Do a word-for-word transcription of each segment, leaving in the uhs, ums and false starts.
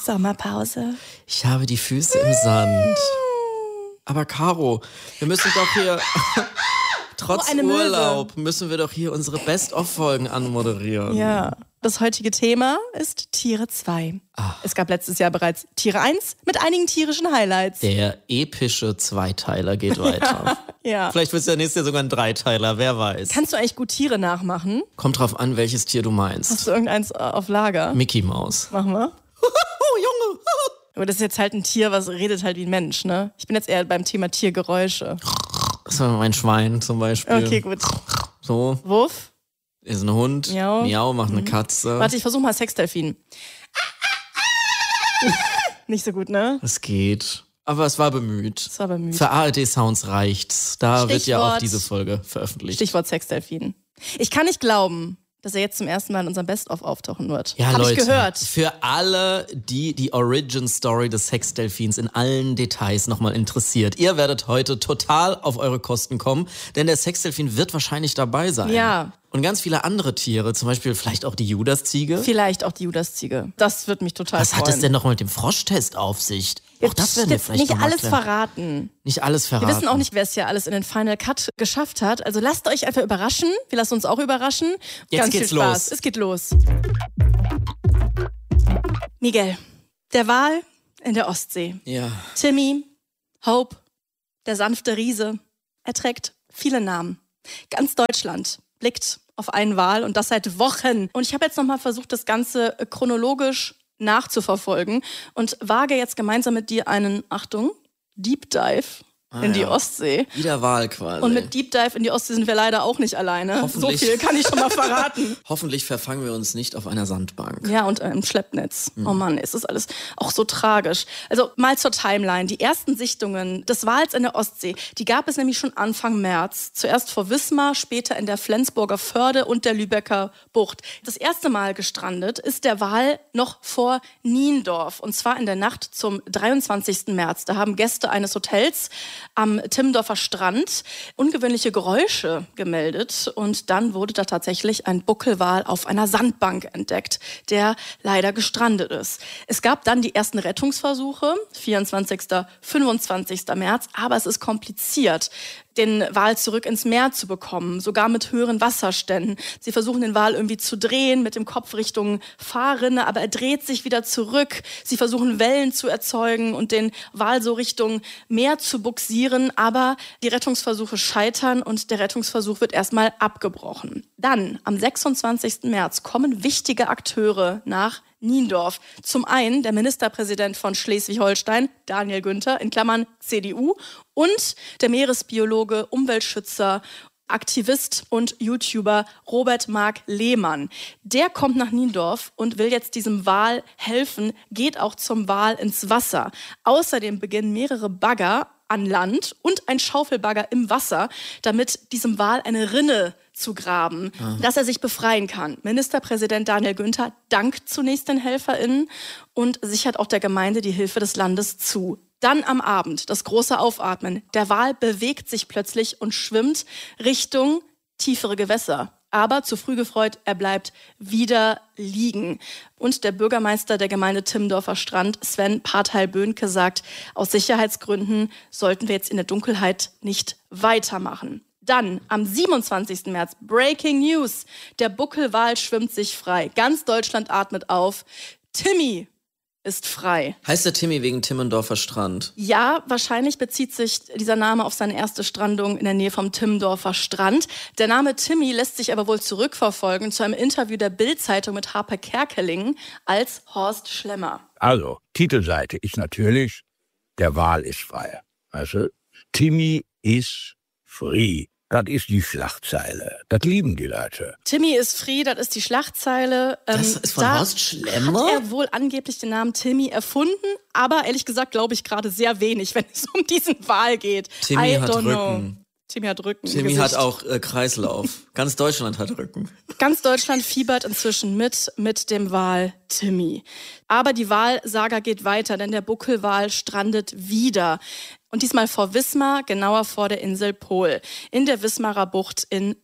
Sommerpause? Ich habe die Füße im Sand. Aber Caro, wir müssen doch hier... Trotz oh, Urlaub müssen wir doch hier unsere Best-of-Folgen anmoderieren. Ja, das heutige Thema ist Tiere zwei. Ach. Es gab letztes Jahr bereits Tiere eins mit einigen tierischen Highlights. Der epische Zweiteiler geht weiter. Ja. Vielleicht wird es ja nächstes Jahr sogar ein Dreiteiler, wer weiß. Kannst du eigentlich gut Tiere nachmachen? Kommt drauf an, welches Tier du meinst. Hast du irgendeins auf Lager? Mickey Maus. Machen wir. Oh, Junge. Aber das ist jetzt halt ein Tier, was redet halt wie ein Mensch, ne? Ich bin jetzt eher beim Thema Tiergeräusche. Das war mein Schwein zum Beispiel. Okay, gut. So. Wuff. Ist ein Hund. Miau. Miau, macht eine Katze. Warte, ich versuche mal Sexdelfin. Nicht so gut, ne? Es geht. Aber es war bemüht. Es war bemüht. Für A R D Sounds reicht's. Da Stichwort, wird ja auch diese Folge veröffentlicht. Stichwort Sexdelfin. Ich kann nicht glauben, dass er jetzt zum ersten Mal in unserem Best-of auftauchen wird. Ja, Hab Leute, ich gehört. Für alle, die die Origin-Story des Sexdelfins in allen Details nochmal interessiert. Ihr werdet heute total auf eure Kosten kommen, denn der Sexdelfin wird wahrscheinlich dabei sein. Ja. Und ganz viele andere Tiere, zum Beispiel vielleicht auch die Judasziege. Vielleicht auch die Judasziege. Das wird mich total Was freuen. hat es denn noch mit dem Froschtest auf sich? Auch das werden wir Jetzt vielleicht nicht noch mal alles klären. verraten. Nicht alles verraten. Wir wissen auch nicht, wer es hier alles in den Final Cut geschafft hat. Also lasst euch einfach überraschen. Wir lassen uns auch überraschen. Jetzt Ganz geht's viel Spaß. los. Es geht los. Miguel, der Wal in der Ostsee. Ja. Timmy, Hope, der sanfte Riese. Er trägt viele Namen. Ganz Deutschland blickt auf einen Wal und das seit Wochen. Und ich habe jetzt nochmal versucht, das Ganze chronologisch nachzuverfolgen und wage jetzt gemeinsam mit dir einen, Achtung, Deep Dive ah, in die ja. Ostsee. Wieder Wahl quasi. Und mit Deep Dive in die Ostsee sind wir leider auch nicht alleine. So viel kann ich schon mal verraten. Hoffentlich verfangen wir uns nicht auf einer Sandbank. Ja, und im Schleppnetz. Mhm. Oh Mann, ist das alles auch so tragisch. Also mal zur Timeline. Die ersten Sichtungen des Wals in der Ostsee, die gab es nämlich schon Anfang März. Zuerst vor Wismar, später in der Flensburger Förde und der Lübecker Bucht. Das erste Mal gestrandet ist der Wal noch vor Niendorf. Und zwar in der Nacht zum dreiundzwanzigsten März. Da haben Gäste eines Hotels am Timmendorfer Strand ungewöhnliche Geräusche gemeldet. Und dann wurde da tatsächlich ein Buckelwal auf einer Sandbank entdeckt, der leider gestrandet ist. Es gab dann die ersten Rettungsversuche, vierundzwanzigsten, fünfundzwanzigsten März, aber es ist kompliziert, den Wal zurück ins Meer zu bekommen, sogar mit höheren Wasserständen. Sie versuchen, den Wal irgendwie zu drehen mit dem Kopf Richtung Fahrrinne, aber er dreht sich wieder zurück. Sie versuchen, Wellen zu erzeugen und den Wal so Richtung Meer zu bugsieren, aber die Rettungsversuche scheitern und der Rettungsversuch wird erstmal abgebrochen. Dann, am sechsundzwanzigsten März, kommen wichtige Akteure nach Niendorf. Zum einen der Ministerpräsident von Schleswig-Holstein, Daniel Günther, in Klammern C D U, und der Meeresbiologe, Umweltschützer, Aktivist und YouTuber Robert Mark Lehmann. Der kommt nach Niendorf und will jetzt diesem Wal helfen, geht auch zum Wal ins Wasser. Außerdem beginnen mehrere Bagger an Land und ein Schaufelbagger im Wasser, damit diesem Wal eine Rinne zu graben, ah. dass er sich befreien kann. Ministerpräsident Daniel Günther dankt zunächst den HelferInnen und sichert auch der Gemeinde die Hilfe des Landes zu. Dann am Abend das große Aufatmen. Der Wal bewegt sich plötzlich und schwimmt Richtung tiefere Gewässer. Aber zu früh gefreut, er bleibt wieder liegen. Und der Bürgermeister der Gemeinde Timmendorfer Strand, Sven Partheil-Böhnke, sagt, aus Sicherheitsgründen sollten wir jetzt in der Dunkelheit nicht weitermachen. Dann am siebenundzwanzigsten März, Breaking News, der Buckelwal schwimmt sich frei. Ganz Deutschland atmet auf. Timmy ist frei. Heißt der Timmy wegen Timmendorfer Strand? Ja, wahrscheinlich bezieht sich dieser Name auf seine erste Strandung in der Nähe vom Timmendorfer Strand. Der Name Timmy lässt sich aber wohl zurückverfolgen zu einem Interview der Bild-Zeitung mit Harper Kerkeling als Horst Schlemmer. Also, Titelseite ist natürlich, der Wal ist frei. Also, Timmy is free. Das ist die Schlagzeile. Das lieben die Leute. Timmy ist free, das ist die Schlagzeile. Ähm, das ist von da Horst Schlemmer? Hat er wohl angeblich den Namen Timmy erfunden, aber ehrlich gesagt glaube ich gerade sehr wenig, wenn es um diesen Wal geht. Timmy I hat don't Rücken. Know. Timmy hat Rücken. Timmy hat auch äh, Kreislauf. Ganz Deutschland hat Rücken. Ganz Deutschland fiebert inzwischen mit, mit dem Wal Timmy. Aber die Walsaga geht weiter, denn der Buckelwal strandet wieder. Und diesmal vor Wismar, genauer vor der Insel Pol, in der Wismarer Bucht in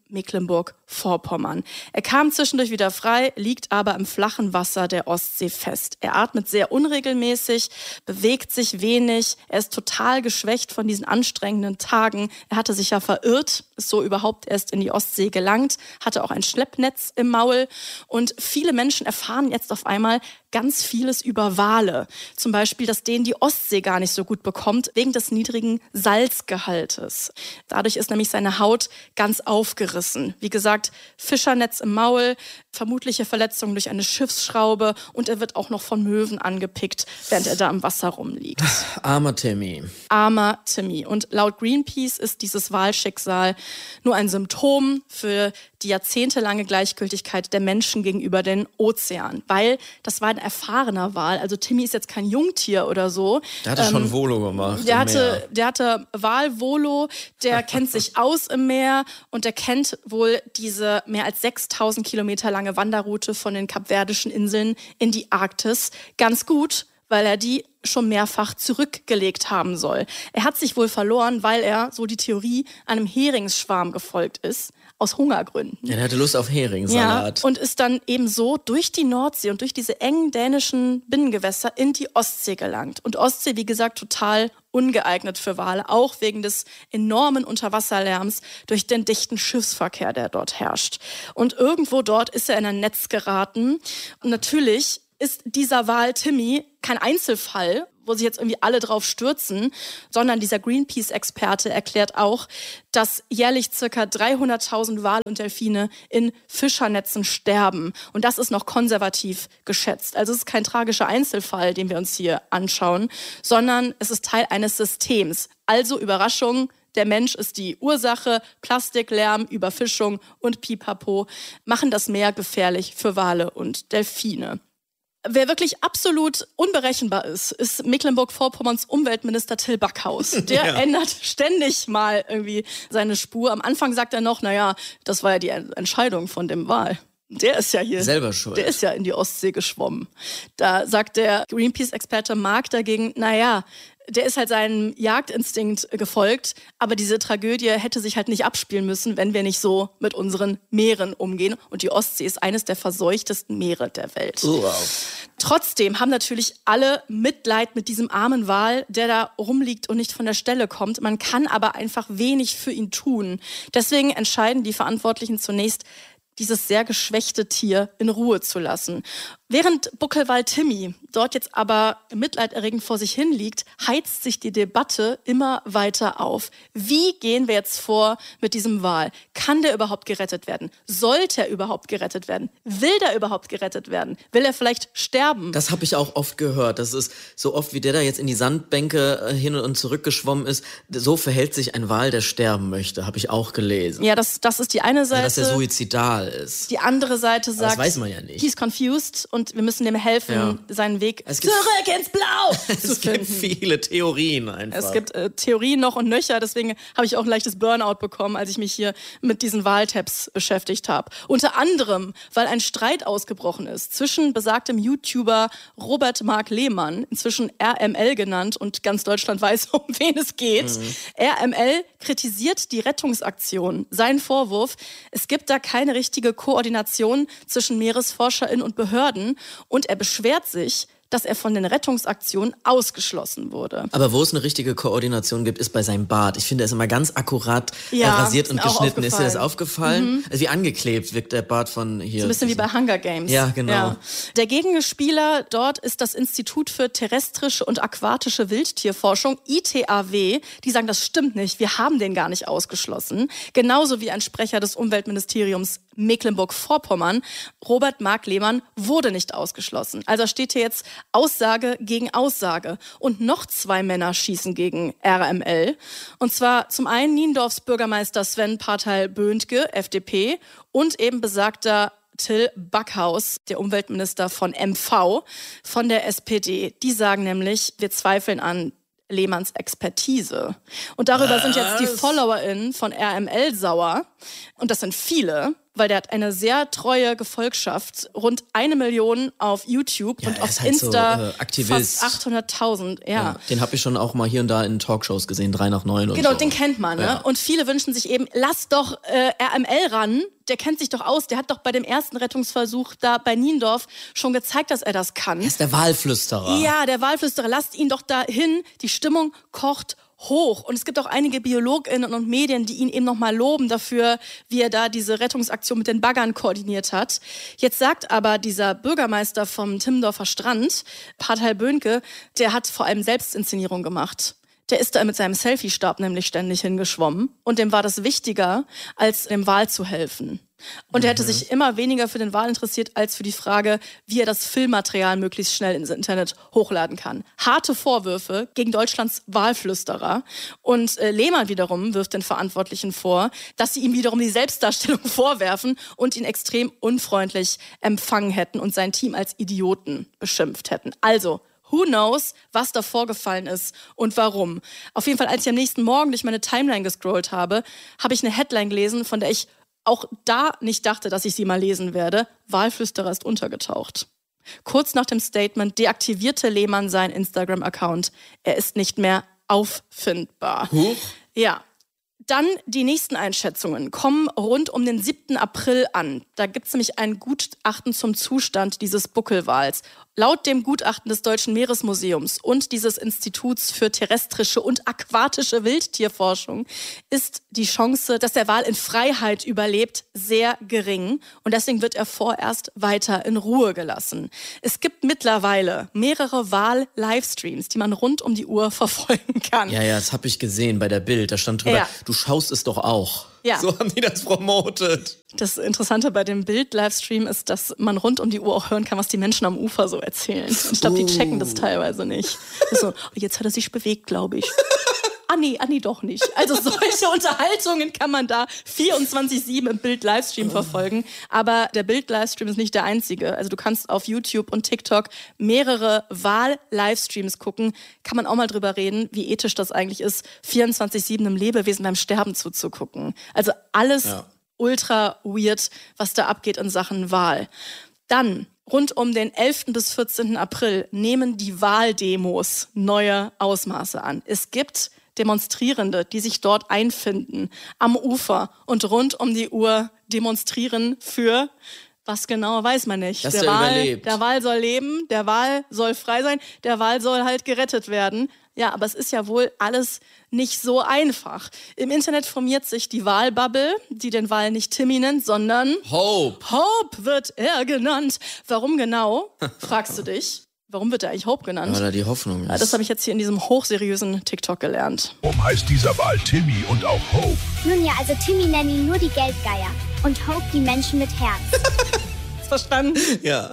Mecklenburg-Vorpommern. Er kam zwischendurch wieder frei, liegt aber im flachen Wasser der Ostsee fest. Er atmet sehr unregelmäßig, bewegt sich wenig, er ist total geschwächt von diesen anstrengenden Tagen. Er hatte sich ja verirrt, ist so überhaupt erst in die Ostsee gelangt, hatte auch ein Schleppnetz im Maul und viele Menschen erfahren jetzt auf einmal ganz vieles über Wale. Zum Beispiel, dass denen die Ostsee gar nicht so gut bekommt, wegen des niedrigen Salzgehaltes. Dadurch ist nämlich seine Haut ganz aufgerissen. Wie gesagt, Fischernetz im Maul, vermutliche Verletzungen durch eine Schiffsschraube und er wird auch noch von Möwen angepickt, während er da im Wasser rumliegt. Armer Timmy. Armer Timmy. Und laut Greenpeace ist dieses Walschicksal nur ein Symptom für die jahrzehntelange Gleichgültigkeit der Menschen gegenüber den Ozeanen. Weil das war ein erfahrener Wal. Also Timmy ist jetzt kein Jungtier oder so. Der hatte ähm, schon Volo gemacht. Der hatte, der hatte Walvolo, der kennt sich aus im Meer und der kennt wohl diese mehr als sechstausend Kilometer lange Wanderroute von den Kapverdischen Inseln in die Arktis ganz gut, weil er die schon mehrfach zurückgelegt haben soll. Er hat sich wohl verloren, weil er, so die Theorie, einem Heringsschwarm gefolgt ist, aus Hungergründen. Ja, er hatte Lust auf Heringssalat. Ja, und ist dann eben so durch die Nordsee und durch diese engen dänischen Binnengewässer in die Ostsee gelangt. Und Ostsee, wie gesagt, total ungeeignet für Wale, auch wegen des enormen Unterwasserlärms durch den dichten Schiffsverkehr, der dort herrscht. Und irgendwo dort ist er in ein Netz geraten. Und natürlich ist dieser Wal Timmy kein Einzelfall, wo sich jetzt irgendwie alle drauf stürzen, sondern dieser Greenpeace-Experte erklärt auch, dass jährlich circa dreihunderttausend Wale und Delfine in Fischernetzen sterben. Und das ist noch konservativ geschätzt. Also es ist kein tragischer Einzelfall, den wir uns hier anschauen, sondern es ist Teil eines Systems. Also Überraschung, der Mensch ist die Ursache, Plastiklärm, Überfischung und Pipapo machen das Meer gefährlich für Wale und Delfine. Wer wirklich absolut unberechenbar ist, ist Mecklenburg-Vorpommerns Umweltminister Till Backhaus. Der ja. ändert ständig mal irgendwie seine Spur. Am Anfang sagt er noch, naja, das war ja die Entscheidung von dem Wal. Der ist ja hier selber schuld. Der ist ja in die Ostsee geschwommen. Da sagt der Greenpeace-Experte Mark dagegen, naja, der ist halt seinem Jagdinstinkt gefolgt, aber diese Tragödie hätte sich halt nicht abspielen müssen, wenn wir nicht so mit unseren Meeren umgehen. Und die Ostsee ist eines der verseuchtesten Meere der Welt. Oh, wow. Trotzdem haben natürlich alle Mitleid mit diesem armen Wal, der da rumliegt und nicht von der Stelle kommt. Man kann aber einfach wenig für ihn tun. Deswegen entscheiden die Verantwortlichen zunächst, dieses sehr geschwächte Tier in Ruhe zu lassen. Während Buckelwal Timmy dort jetzt aber mitleiderregend vor sich hin liegt, heizt sich die Debatte immer weiter auf. Wie gehen wir jetzt vor mit diesem Wal? Kann der überhaupt gerettet werden? Sollte er überhaupt gerettet werden? Will der überhaupt gerettet werden? Will er vielleicht sterben? Das habe ich auch oft gehört. Das ist so oft, wie der da jetzt in die Sandbänke hin und zurück geschwommen ist. So verhält sich ein Wal, der sterben möchte, habe ich auch gelesen. Ja, das, das ist die eine Seite. Also, dass er suizidal ist. Die andere Seite sagt, das weiß man ja nicht. He's confused und wir müssen dem helfen, ja. seinen Weg es gibt, zurück ins Blau es zu finden. Es gibt viele Theorien einfach. Es gibt äh, Theorien noch und nöcher, deswegen habe ich auch ein leichtes Burnout bekommen, als ich mich hier mit diesen Wahltabs beschäftigt habe. Unter anderem, weil ein Streit ausgebrochen ist zwischen besagtem YouTuber Robert Mark Lehmann, inzwischen R M L genannt und ganz Deutschland weiß, um wen es geht. Mhm. R M L kritisiert die Rettungsaktion. Sein Vorwurf, es gibt da keine richtige Koordination zwischen MeeresforscherInnen und Behörden und er beschwert sich, dass er von den Rettungsaktionen ausgeschlossen wurde. Aber wo es eine richtige Koordination gibt, ist bei seinem Bart. Ich finde, er ist immer ganz akkurat ja, rasiert und geschnitten. Ist dir das aufgefallen? Mhm. Also wie angeklebt wirkt der Bart von hier. So ein bisschen wie bei Hunger Games. Ja, genau. Ja. Der Gegenspieler dort ist das Institut für terrestrische und aquatische Wildtierforschung, I T A W. Die sagen, das stimmt nicht. Wir haben den gar nicht ausgeschlossen. Genauso wie ein Sprecher des Umweltministeriums Mecklenburg-Vorpommern. Robert Mark Lehmann wurde nicht ausgeschlossen. Also steht hier jetzt Aussage gegen Aussage. Und noch zwei Männer schießen gegen R M L. Und zwar zum einen Niendorfs Bürgermeister Sven Parteil-Böhntke, F D P, und eben besagter Till Backhaus, der Umweltminister von M V, von der S P D. Die sagen nämlich, wir zweifeln an Lehmanns Expertise. Und darüber Was? sind jetzt die FollowerInnen von R M L sauer. Und das sind viele, weil der hat eine sehr treue Gefolgschaft, rund eine Million auf YouTube Ja, und er auf ist halt Insta so, äh, Aktivist. fast achthunderttausend. Ja. Ja, den habe ich schon auch mal hier und da in Talkshows gesehen, drei nach neun und Genau, so. den kennt man. Ne? Ja. Und viele wünschen sich eben, lass doch äh, R M L ran, der kennt sich doch aus, der hat doch bei dem ersten Rettungsversuch da bei Niendorf schon gezeigt, dass er das kann. Er ist der Walflüsterer. Ja, der Walflüsterer, lasst ihn doch dahin, die Stimmung kocht hoch. Und es gibt auch einige BiologInnen und Medien, die ihn eben nochmal loben dafür, wie er da diese Rettungsaktion mit den Baggern koordiniert hat. Jetzt sagt aber dieser Bürgermeister vom Timmendorfer Strand, Parteil Böhnke, der hat vor allem Selbstinszenierung gemacht. Der ist da mit seinem Selfie-Stab nämlich ständig hingeschwommen. Und dem war das wichtiger, als dem Wal zu helfen. Und er hätte sich immer weniger für den Wal interessiert, als für die Frage, wie er das Filmmaterial möglichst schnell ins Internet hochladen kann. Harte Vorwürfe gegen Deutschlands Walflüsterer. Und äh, Lehmann wiederum wirft den Verantwortlichen vor, dass sie ihm wiederum die Selbstdarstellung vorwerfen und ihn extrem unfreundlich empfangen hätten und sein Team als Idioten beschimpft hätten. Also, who knows, was da vorgefallen ist und warum. Auf jeden Fall, als ich am nächsten Morgen durch meine Timeline gescrollt habe, habe ich eine Headline gelesen, von der ich auch da nicht dachte, dass ich sie mal lesen werde. Walflüsterer ist untergetaucht. Kurz nach dem Statement deaktivierte Lehmann seinen Instagram-Account. Er ist nicht mehr auffindbar. Huch. Ja. Dann die nächsten Einschätzungen kommen rund um den siebten April an. Da gibt es nämlich ein Gutachten zum Zustand dieses Buckelwals. Laut dem Gutachten des Deutschen Meeresmuseums und dieses Instituts für terrestrische und aquatische Wildtierforschung ist die Chance, dass der Wal in Freiheit überlebt, sehr gering. Und deswegen wird er vorerst weiter in Ruhe gelassen. Es gibt mittlerweile mehrere Wal-Livestreams, die man rund um die Uhr verfolgen kann. Ja, ja, das habe ich gesehen bei der Bild. Da stand drüber, Ja. du schaust es doch auch. Ja. So haben die das promotet. Das Interessante bei dem Bild-Livestream ist, dass man rund um die Uhr auch hören kann, was die Menschen am Ufer so erzählen. Und ich glaube, die checken das teilweise nicht. Das ist so, jetzt hat er sich bewegt, glaube ich. Ah nee, ah nee, doch nicht. Also solche Unterhaltungen kann man da vierundzwanzig sieben im Bild-Livestream verfolgen. Aber der Bild-Livestream ist nicht der einzige. Also du kannst auf YouTube und TikTok mehrere Wahl-Livestreams gucken. Kann man auch mal drüber reden, wie ethisch das eigentlich ist, vierundzwanzig sieben einem Lebewesen beim Sterben zuzugucken. Also alles Ja. ultra weird, was da abgeht in Sachen Wahl. Dann, rund um den elften bis vierzehnten April, nehmen die Wahldemos neue Ausmaße an. Es gibt Demonstrierende, die sich dort einfinden, am Ufer und rund um die Uhr demonstrieren für, was genau, weiß man nicht. Dass der, der Wal, überlebt. der Wal soll leben, der Wal soll frei sein, der Wal soll halt gerettet werden. Ja, aber es ist ja wohl alles nicht so einfach. Im Internet formiert sich die Wahlbubble, die den Wal nicht Timmy nennt, sondern Hope. Hope wird er genannt. Warum genau, fragst du dich? Warum wird er eigentlich Hope genannt? Weil da die Hoffnung ist. Ja, das habe ich jetzt hier in diesem hochseriösen TikTok gelernt. Warum heißt dieser Wal Timmy und auch Hope? Nun ja, also Timmy nennen ihn nur die Geldgeier und Hope die Menschen mit Herz. Verstanden? Ja.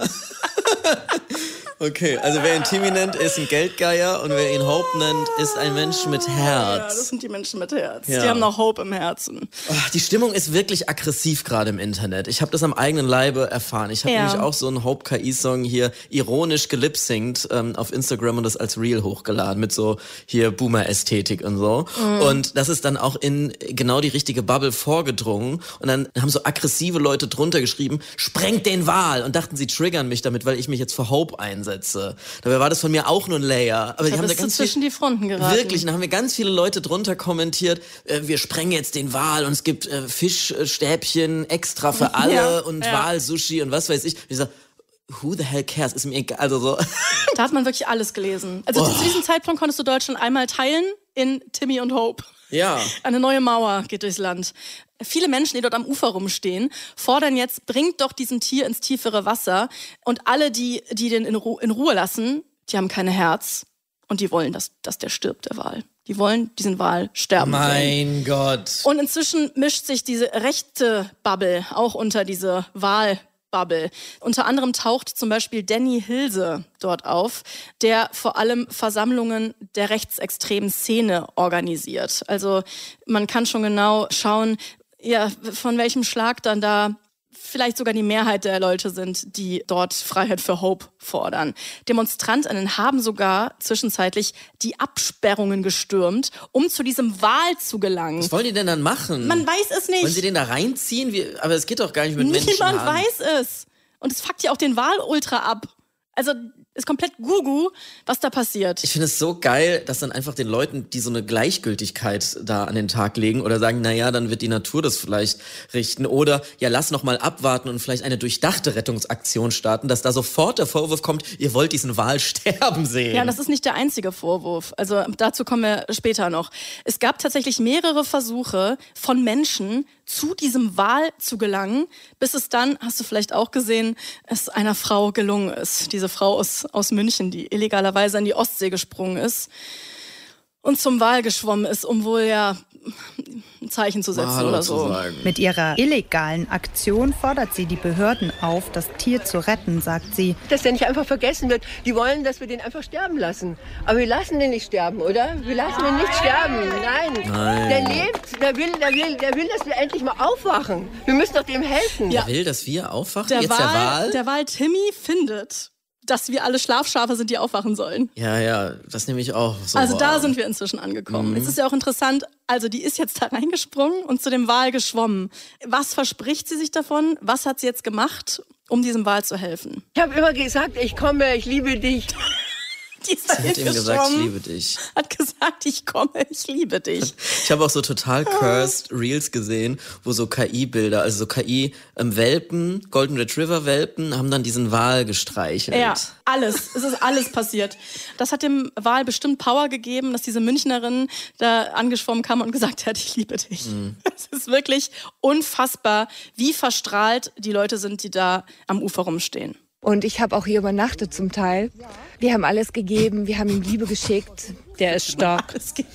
Okay, also wer ihn Timmy nennt, ist ein Geldgeier und wer ihn Hope nennt, ist ein Mensch mit Ja, Herz. das sind die Menschen mit Herz. Ja. Die haben noch Hope im Herzen. Ach, die Stimmung ist wirklich aggressiv gerade im Internet. Ich habe das am eigenen Leibe erfahren. Ich habe Ja. nämlich auch so einen Hope-K I-Song hier ironisch gelipsingt ähm, auf Instagram und das als Reel hochgeladen mit so hier Boomer-Ästhetik und so. Mhm. Und das ist dann auch in genau die richtige Bubble vorgedrungen. Und dann haben so aggressive Leute drunter geschrieben, sprengt den Wal! Und dachten, sie triggern mich damit, weil ich mich jetzt für Hope einsetze. Dabei war das von mir auch nur ein Layer. Aber die Da haben da bist du ganz zwischen viel, die Fronten geraten. Wirklich, und da haben wir ganz viele Leute drunter kommentiert, äh, wir sprengen jetzt den Wal und es gibt äh, Fischstäbchen extra für alle Ja, und ja. Wal-Sushi und was weiß ich. Und ich sag, who the hell cares? Ist mir egal. Also so. Da hat man wirklich alles gelesen. Also Oh. zu diesem Zeitpunkt konntest du Deutschland einmal teilen in Timmy und Hope. Ja. Eine neue Mauer geht durchs Land. Viele Menschen, die dort am Ufer rumstehen, fordern jetzt, bringt doch diesen Tier ins tiefere Wasser. Und alle, die, die den in, Ru- in Ruhe lassen, die haben kein Herz. Und die wollen, dass, dass der stirbt, der Wal. Die wollen diesen Wal sterben sehen. Mein Gott. Und inzwischen mischt sich diese rechte Bubble auch unter diese Wahlbubble. Unter anderem taucht zum Beispiel Danny Hilse dort auf, der vor allem Versammlungen der rechtsextremen Szene organisiert. Also man kann schon genau schauen, ja, von welchem Schlag dann da vielleicht sogar die Mehrheit der Leute sind, die dort Freiheit für Hope fordern. DemonstrantInnen haben sogar zwischenzeitlich die Absperrungen gestürmt, um zu diesem Wal zu gelangen. Was wollen die denn dann machen? Man weiß es nicht. Wollen sie den da reinziehen? Wie, aber es geht doch gar nicht mit Menschen. Niemand weiß es. Und es fuckt ja auch den Wal ultra ab. Also ist komplett Gugu, was da passiert. Ich finde es so geil, dass dann einfach den Leuten, die so eine Gleichgültigkeit da an den Tag legen oder sagen, naja, dann wird die Natur das vielleicht richten oder ja, lass noch mal abwarten und vielleicht eine durchdachte Rettungsaktion starten, dass da sofort der Vorwurf kommt, ihr wollt diesen Wal sterben sehen. Ja, das ist nicht der einzige Vorwurf. Also dazu kommen wir später noch. Es gab tatsächlich mehrere Versuche von Menschen, zu diesem Wal zu gelangen, bis es dann, hast du vielleicht auch gesehen, es einer Frau gelungen ist. Diese Frau aus, aus München, die illegalerweise in die Ostsee gesprungen ist und zum Wal geschwommen ist, um wohl ja ein Zeichen zu setzen Hallo oder zu so. sagen. Mit ihrer illegalen Aktion fordert sie die Behörden auf, das Tier zu retten, sagt sie. Dass der nicht einfach vergessen wird. Die wollen, dass wir den einfach sterben lassen. Aber wir lassen den nicht sterben, oder? Wir lassen den nicht sterben. Nein. Nein. Der lebt. Der will, der, will, der will, dass wir endlich mal aufwachen. Wir müssen doch dem helfen. Der will, dass wir aufwachen? Der Jetzt Wal, der Wal? der Wal Timmy findet, dass wir alle Schlafschafe sind, die aufwachen sollen. Ja, ja, das nehme ich auch so Also da wahr. sind wir inzwischen angekommen. Mhm. Es ist ja auch interessant, also die ist jetzt da reingesprungen und zu dem Wal geschwommen. Was verspricht sie sich davon? Was hat sie jetzt gemacht, um diesem Wal zu helfen? Ich habe immer gesagt, ich komme, ich liebe dich. Die ist Sie hat ihm gesagt, ich liebe dich. Hat gesagt, ich komme, ich liebe dich. Ich habe auch so total cursed Reels gesehen, wo so K I-Bilder, also so K I-Welpen, Golden Retriever-Welpen, haben dann diesen Wal gestreichelt. Ja, alles. Es ist alles passiert. Das hat dem Wal bestimmt Power gegeben, dass diese Münchnerin da angeschwommen kam und gesagt hat, ich liebe dich. Mhm. Es ist wirklich unfassbar, wie verstrahlt die Leute sind, die da am Ufer rumstehen. Und ich habe auch hier übernachtet zum Teil. Wir haben alles gegeben, wir haben ihm Liebe geschickt. Der ist stark.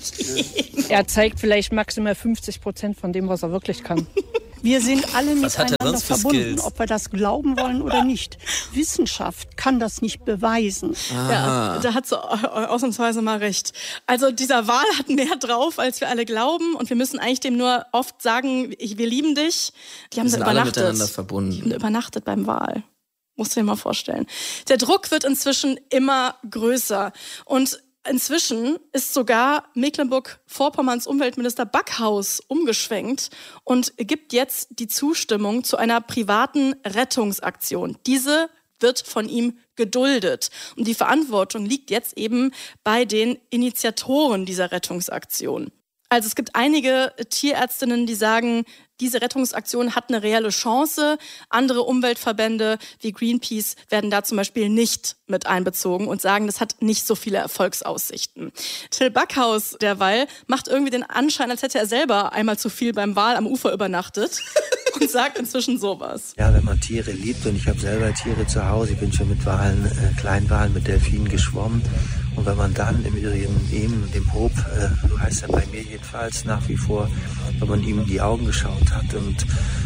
Er zeigt vielleicht maximal fünfzig Prozent von dem, was er wirklich kann. Wir sind alle Was hat er miteinander sonst für verbunden, Skills? ob wir das glauben wollen oder nicht. Wissenschaft kann das nicht beweisen. Ja, da hat sie ausnahmsweise mal recht. Also dieser Wal hat mehr drauf, als wir alle glauben. Und wir müssen eigentlich dem nur oft sagen, ich, wir lieben dich. Die haben Wir da sind alle übernachtet. miteinander Die verbunden. haben da übernachtet beim Wal. Musst du dir mal vorstellen. Der Druck wird inzwischen immer größer. Und inzwischen ist sogar Mecklenburg-Vorpommerns Umweltminister Backhaus umgeschwenkt und gibt jetzt die Zustimmung zu einer privaten Rettungsaktion. Diese wird von ihm geduldet. Und die Verantwortung liegt jetzt eben bei den Initiatoren dieser Rettungsaktion. Also es gibt einige Tierärztinnen, die sagen, diese Rettungsaktion hat eine reelle Chance. Andere Umweltverbände wie Greenpeace werden da zum Beispiel nicht mit einbezogen und sagen, das hat nicht so viele Erfolgsaussichten. Till Backhaus derweil macht irgendwie den Anschein, als hätte er selber einmal zu viel beim Wal am Ufer übernachtet und sagt inzwischen sowas. Ja, wenn man Tiere liebt, und ich habe selber Tiere zu Hause, ich bin schon mit Walen, äh, Kleinwalen, mit Delfinen geschwommen. Und wenn man dann im Übrigen ihm, dem Hope, äh, so heißt er bei mir jedenfalls nach wie vor, wenn man ihm in die Augen geschaut hat und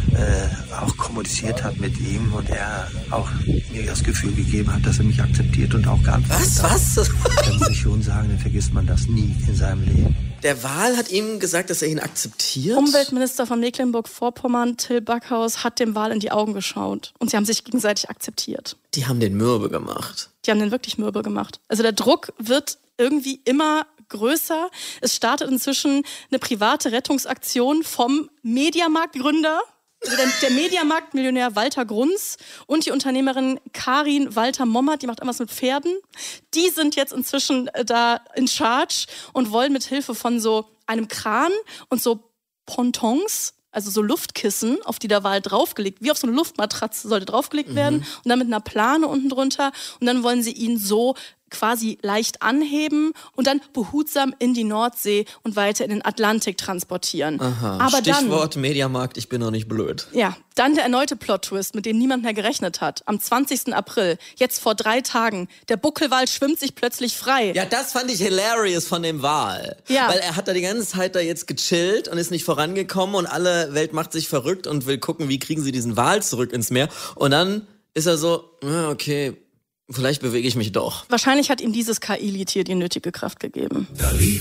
äh, auch kommuniziert hat mit ihm und er auch mir das Gefühl gegeben hat, dass er mich akzeptiert und auch geantwortet hat. Was? Was? Dann muss ich schon sagen, dann vergisst man das nie in seinem Leben. Der Wal hat ihm gesagt, dass er ihn akzeptiert? Umweltminister von Mecklenburg-Vorpommern, Till Backhaus, hat dem Wal in die Augen geschaut. Und sie haben sich gegenseitig akzeptiert. Die haben den mürbe gemacht. Die haben den wirklich mürbe gemacht. Also der Druck wird irgendwie immer größer. Es startet inzwischen eine private Rettungsaktion vom Mediamarkt-Gründer, also der, der Mediamarkt-Millionär Walter Grunz und die Unternehmerin Karin Walter-Mommert, die macht irgendwas mit Pferden. Die sind jetzt inzwischen da in charge und wollen mit Hilfe von so einem Kran und so Pontons, also so Luftkissen, auf die der Wal draufgelegt, wie auf so eine Luftmatratze sollte draufgelegt werden und dann mit einer Plane unten drunter und dann wollen sie ihn so quasi leicht anheben und dann behutsam in die Nordsee und weiter in den Atlantik transportieren. Aha. Aber Stichwort dann, Mediamarkt, ich bin noch nicht blöd. ja, dann der erneute Plot-Twist, mit dem niemand mehr gerechnet hat. Am zwanzigsten April, jetzt vor drei Tagen, der Buckelwal schwimmt sich plötzlich frei. Ja, das fand ich hilarious von dem Wal. Ja. Weil er hat da die ganze Zeit da jetzt gechillt und ist nicht vorangekommen und alle Welt macht sich verrückt und will gucken, wie kriegen sie diesen Wal zurück ins Meer. Und dann ist er so, ah, okay, vielleicht bewege ich mich doch. Wahrscheinlich hat ihm dieses K I-Lied hier die nötige Kraft gegeben.